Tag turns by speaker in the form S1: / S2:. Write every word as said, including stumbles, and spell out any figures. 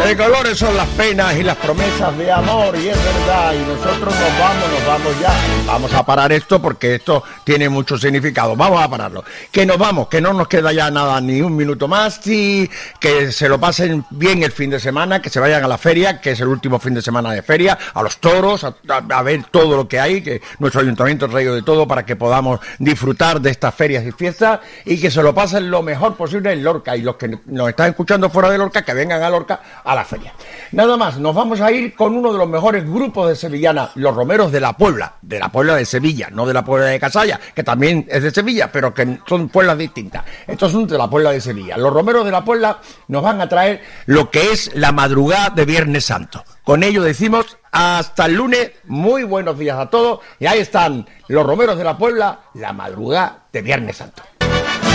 S1: de colores son las penas y las promesas de amor, y es verdad, y nosotros nos vamos, nos vamos ya. Vamos a parar esto porque esto tiene mucho significado. Vamos a pararlo. Que nos vamos, que no nos queda ya nada, ni un minuto más, y que se lo pasen bien el fin de semana, que se vayan a la feria, que es el último fin de semana de feria, a los toros, a, a, a ver todo lo que hay, que nuestro ayuntamiento ha traído de todo para que podamos disfrutar de estas ferias y fiestas, y que se lo pasen lo mejor posible en Lorca, y los que nos están escuchando fuera de Lorca, que vengan a Lorca a la feria. Nada más, nos vamos a ir con uno de los mejores grupos de Sevillana, los Romeros de la Puebla, de la Puebla de Sevilla, no de la Puebla de Casalla, que también es de Sevilla, pero que son pueblas distintas. Estos son de la Puebla de Sevilla. Los Romeros de la Puebla nos van a traer lo que es la madrugada de Viernes Santo. Con ello decimos hasta el lunes, muy buenos días a todos, y ahí están los Romeros de la Puebla, la madrugada de Viernes Santo.